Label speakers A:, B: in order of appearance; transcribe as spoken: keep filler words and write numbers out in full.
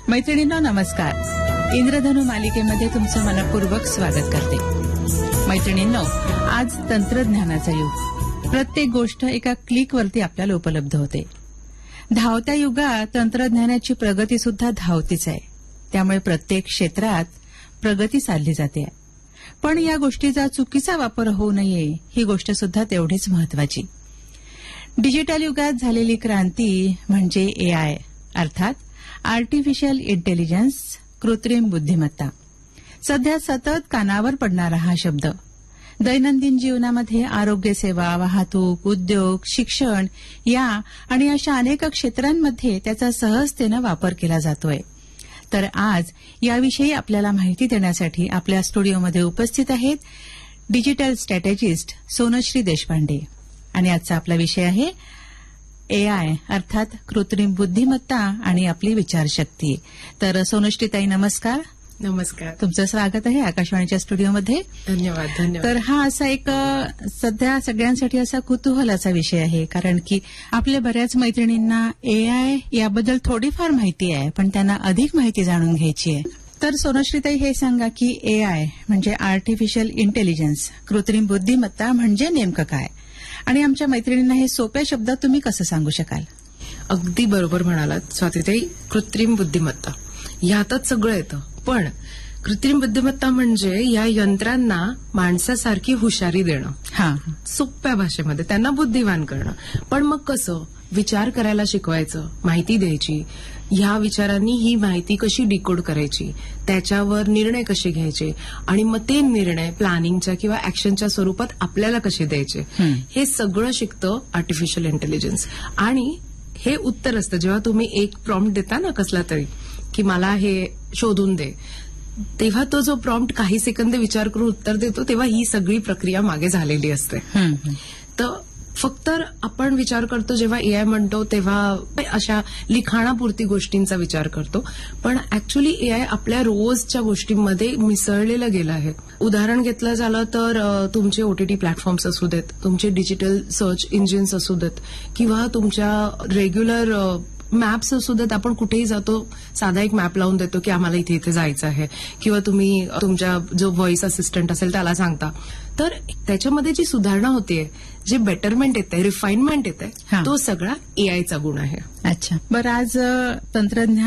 A: मैत्रिणींनो नमस्कार. इंद्रधनु मालिकेमध्ये तुमचं मनपूर्वक स्वागत करते. मैत्रिणींनो, आज तंत्रज्ञानाचा युग. प्रत्येक गोष्ट एका क्लिकवरती आपल्याला उपलब्ध होते. धावत्या युगात तंत्रज्ञानाची प्रगती सुद्धा धावतीच आहे. त्यामुळे प्रत्येक क्षेत्रात प्रगती साधली जाते. पण या गोष्टीचा चुकीचा वापर होऊ नये ही गोष्ट सुद्धा तेवढीच महत्वाची. डिजिटल युगात झालेली क्रांती म्हणजे एआय अर्थात आर्टिफिशियल इंटेलिजन्स, कृत्रिम बुद्धिमत्ता. सध्या सतत कानावर पडणारा हा शब्द दैनंदिन जीवनामध्ये आरोग्य सेवा, वाहतूक, उद्योग, शिक्षण या आणि अशा अनेक क्षेत्रांमध्ये त्याचा सहजतेनं वापर केला जातोय. तर आज याविषयी आपल्याला माहिती देण्यासाठी आपल्या स्टुडिओमध्ये उपस्थित आहेत डिजिटल स्ट्रॅटेजिस्ट सोनश्री देशपांडे. आणि आजचा आपला विषय आहे एआय अर्थात कृत्रिम बुद्धिमत्ता आणि आपली विचारशक्ती. तर सोनश्रीताई नमस्कार.
B: नमस्कार.
A: तुमचं स्वागत आहे आकाशवाणीच्या स्टुडिओमध्ये.
B: धन्यवाद. धन्यवाद.
A: तर हा असा एक सध्या सगळ्यांसाठी असा कुतूहलाचा विषय आहे, कारण की आपल्या बऱ्याच मैत्रिणींना एआय याबद्दल थोडीफार माहिती आहे, पण त्यांना अधिक माहिती जाणून घ्यायची आहे. तर सोनश्रीताई हे सांगा की एआय म्हणजे आर्टिफिशियल इंटेलिजन्स, कृत्रिम बुद्धिमत्ता म्हणजे नेमकं काय, आणि आमच्या मैत्रिणींना हे सोप्या शब्दात तुम्ही कसं सांगू शकाल?
B: अगदी बरोबर म्हणालात स्वातीताई. कृत्रिम बुद्धिमत्ता यातच सगळं येतं. पण कृत्रिम बुद्धिमत्ता म्हणजे या यंत्रांना माणसासारखी हुशारी देणं,
A: हा
B: सोप्या भाषेमध्ये त्यांना बुद्धिवान करणं. पण मग कसं विचार करायला शिकवायचं, माहिती द्यायची, ह्या विचारांनी ही माहिती कशी डिकोड करायची, त्याच्यावर निर्णय कसे घ्यायचे, आणि मग ते निर्णय प्लॅनिंगच्या किंवा ऍक्शनच्या स्वरूपात आपल्याला कसे द्यायचे, हे सगळं शिकतं आर्टिफिशियल इंटेलिजन्स. आणि हे उत्तर असतं जेव्हा तुम्ही एक प्रॉम्प्ट देता ना कसला तरी, की मला हे शोधून दे, तेव्हा तो जो प्रॉम्प्ट काही सेकंद विचार करून उत्तर देतो, तेव्हा ही सगळी प्रक्रिया मागे झालेली असते. तर फक्त आपण विचार करतो जेव्हा एआय म्हणतो तेव्हा अशा लिखाणापुरती गोष्टींचा विचार करतो, पण ऍक्च्युली एआय आपल्या रोजच्या गोष्टींमध्ये मिसळलेलं गेलं आहे. उदाहरण घेतलं झालं तर तुमचे ओटीटी प्लॅटफॉर्म्स असू देत, तुमचे डिजिटल सर्च इंजिन्स असू देत, किंवा तुमच्या रेग्युलर मॅप्स असू देत. आपण कुठेही जातो, साधा एक मॅप लावून देतो की आम्हाला इथे इथे जायचं आहे, किंवा तुम्ही तुमच्या जो व्हॉइस असिस्टंट असेल त्याला सांगता. तर त्याच्यामध्ये जी सुधारणा होतीये, जे बेटरमेंट येते, रिफाइनमेंट येते, तो सगळा एआयचा गुण आहे.
A: अच्छा, बरं, आज तंत्रज्ञान